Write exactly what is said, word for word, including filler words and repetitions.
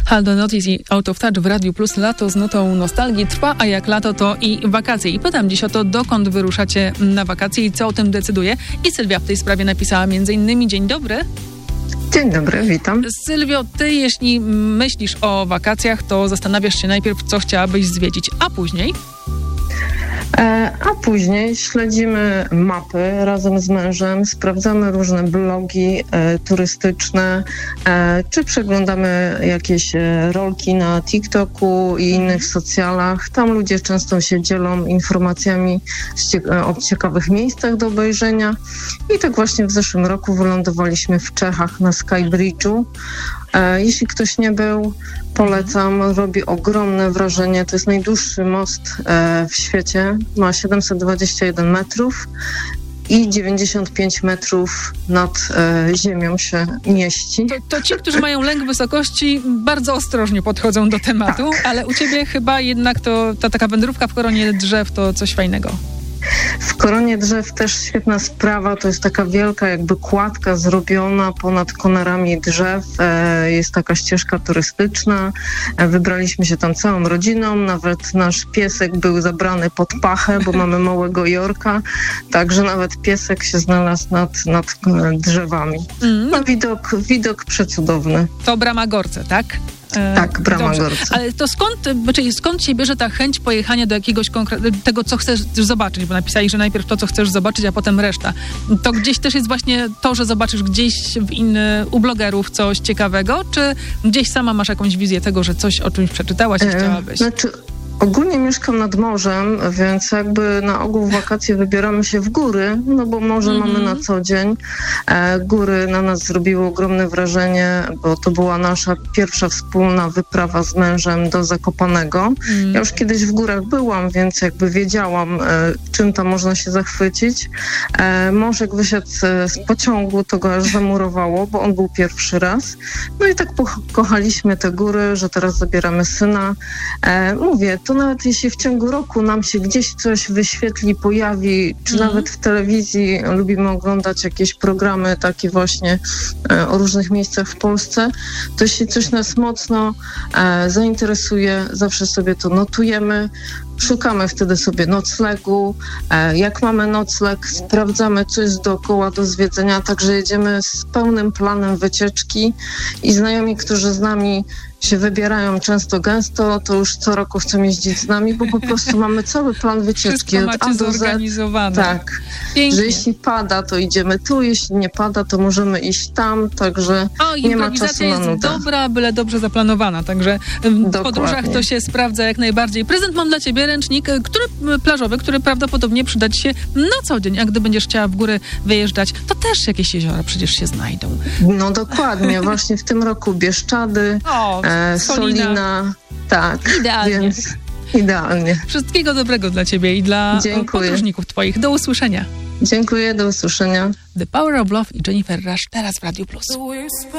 Aldo Notis i Out of Touch w Radiu Plus. Lato z nutą nostalgii trwa, a jak lato to i wakacje. I pytam dziś o to, dokąd wyruszacie na wakacje i co o tym decyduje. I Sylwia w tej sprawie napisała między innymi. Dzień dobry. Dzień dobry, witam. Sylwio, ty jeśli myślisz o wakacjach, to zastanawiasz się najpierw, co chciałabyś zwiedzić, a później? E, a później śledzimy mapy razem z mężem, sprawdzamy różne blogi e, turystyczne, e, czy przeglądamy jakieś e, rolki na TikToku i innych socjalach. Tam ludzie często się dzielą informacjami z cie- o ciekawych miejscach do obejrzenia. I tak właśnie w zeszłym roku wylądowaliśmy w Czechach na Skybridge'u. E, jeśli ktoś nie był, polecam, robi ogromne wrażenie. To jest najdłuższy most e, w świecie, ma siedemset dwadzieścia jeden metrów i dziewięćdziesiąt pięć metrów nad e, ziemią się mieści. To, to ci, którzy mają lęk wysokości, bardzo ostrożnie podchodzą do tematu, tak. Ale u ciebie chyba jednak to ta taka wędrówka w koronie drzew to coś fajnego. W koronie drzew też świetna sprawa, to jest taka wielka jakby kładka zrobiona ponad konarami drzew, e, jest taka ścieżka turystyczna, e, wybraliśmy się tam całą rodziną, nawet nasz piesek był zabrany pod pachę, bo mamy małego Yorka, także nawet piesek się znalazł nad, nad drzewami. No widok, widok przecudowny. To Bramagorce, tak? Tak, Bramagorce. Ale to skąd, czyli skąd się bierze ta chęć pojechania do jakiegoś konkretnego, tego, co chcesz zobaczyć? Bo napisali, że najpierw to, co chcesz zobaczyć, a potem reszta. To gdzieś też jest właśnie to, że zobaczysz gdzieś w inny, u blogerów coś ciekawego, czy gdzieś sama masz jakąś wizję tego, że coś o czymś przeczytałaś i e, chciałabyś? Znaczy... Ogólnie mieszkam nad morzem, więc jakby na ogół w wakacje wybieramy się w góry, no bo morze mm-hmm. mamy na co dzień. E, góry na nas zrobiły ogromne wrażenie, bo to była nasza pierwsza wspólna wyprawa z mężem do Zakopanego. Mm. Ja już kiedyś w górach byłam, więc jakby wiedziałam, e, czym tam można się zachwycić. E, mąż jak wysiadł z, z pociągu, to go aż zamurowało, bo on był pierwszy raz. No i tak pokochaliśmy te góry, że teraz zabieramy syna. E, mówię, to nawet jeśli w ciągu roku nam się gdzieś coś wyświetli, pojawi, czy mm. nawet w telewizji lubimy oglądać jakieś programy takie właśnie e, o różnych miejscach w Polsce, to jeśli coś nas mocno e, zainteresuje, zawsze sobie to notujemy. Szukamy wtedy sobie noclegu. E, jak mamy nocleg, sprawdzamy, co jest dookoła do zwiedzenia, także jedziemy z pełnym planem wycieczki i znajomi, którzy z nami się wybierają często gęsto, to już co roku chcą jeździć z nami, bo po prostu mamy cały plan wycieczki od A do Z. Zorganizowane. Tak, pięknie. Że jeśli pada, to idziemy tu, jeśli nie pada, to możemy iść tam, także o, nie ma czasu na nudę. Jest dobra, byle dobrze zaplanowana, także w Dokładnie. podróżach to się sprawdza jak najbardziej. Prezent mam dla ciebie, ręcznik który, plażowy, który prawdopodobnie przyda ci się na co dzień, a gdy będziesz chciała w góry wyjeżdżać, to też jakieś jeziora przecież się znajdą. No dokładnie, właśnie w tym roku Bieszczady, o, e, Solina. Solina, tak. Idealnie. Więc idealnie. Wszystkiego dobrego dla ciebie i dla Dziękuję. podróżników twoich. Do usłyszenia. Dziękuję, do usłyszenia. The Power of Love i Jennifer Rush teraz w Radiu Plus.